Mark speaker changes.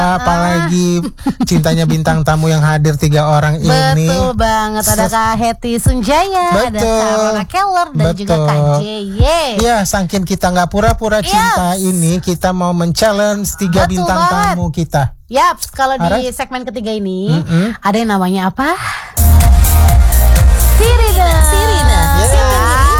Speaker 1: Apalagi cintanya bintang tamu yang hadir 3 orang ini.
Speaker 2: Betul banget. Ada Kak Hetty Sunjaya, ada Kak Rona Keller, dan juga Kak JY.
Speaker 1: Iya, saking kita nggak pura-pura cinta ini, kita mau men-challenge 3 bintang tamu kita.
Speaker 2: Yaps, kalau di segmen ketiga ini ada yang namanya apa?